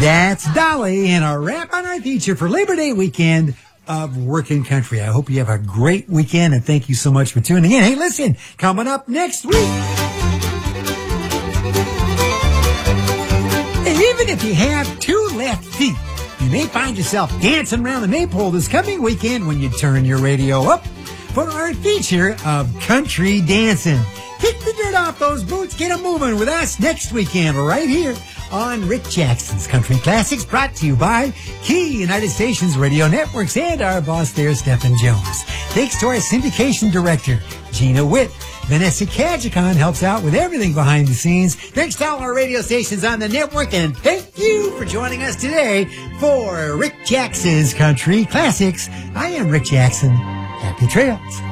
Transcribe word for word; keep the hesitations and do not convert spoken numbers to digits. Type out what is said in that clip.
That's Dolly and a wrap on our feature for Labor Day weekend of Working Country. I hope you have a great weekend, and thank you so much for tuning in. Hey, listen, coming up next week, even if you have two left feet, you may find yourself dancing around the maypole this coming weekend when you turn your radio up for our feature of Country Dancing. Kick the dirt off those boots, get 'em moving with us next weekend right here on Rick Jackson's Country Classics, brought to you by Key United Stations Radio Networks and our boss there, Stephen Jones. Thanks to our syndication director, Gina Witt. Vanessa Kajikon helps out with everything behind the scenes. Thanks to all our radio stations on the network, and thank you for joining us today for Rick Jackson's Country Classics. I am Rick Jackson. Happy trails.